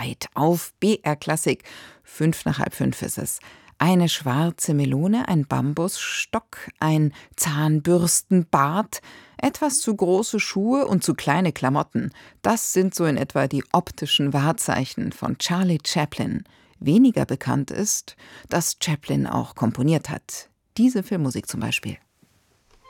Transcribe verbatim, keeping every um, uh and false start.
Arbeit auf B R Klassik. Fünf nach halb fünf ist es. Eine schwarze Melone, ein Bambusstock, ein Zahnbürstenbart, etwas zu große Schuhe und zu kleine Klamotten. Das sind so in etwa die optischen Wahrzeichen von Charlie Chaplin. Weniger bekannt ist, dass Chaplin auch komponiert hat. Diese Filmmusik zum Beispiel.